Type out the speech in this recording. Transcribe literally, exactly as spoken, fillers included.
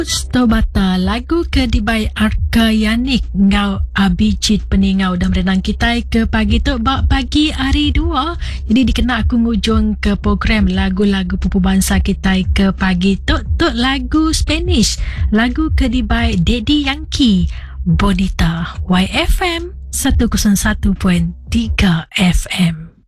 Stobata lagu kedibai Arka Yanik ngau Abijit peningau dan merenang kita ke pagi tu bak pagi hari dua. Jadi dikena aku ngujung ke program lagu-lagu pupu bangsa kita ke pagi tu tu lagu Spanish, lagu kedibai Daddy Yankee Bonita Y F M seratus satu perpuluhan tiga F M.